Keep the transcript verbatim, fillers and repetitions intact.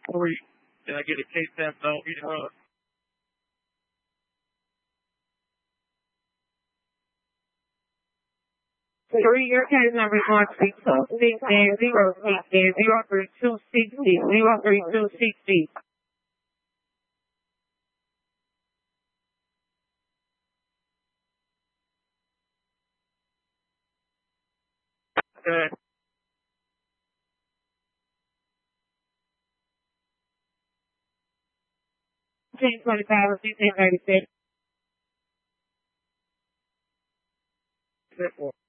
Three. Can I get a case stamp? Don't eat it up. Three, your case number is one six six zero six zero three two six zero three two six. Okay. Ten twenty five fifteen thirty six. Simple.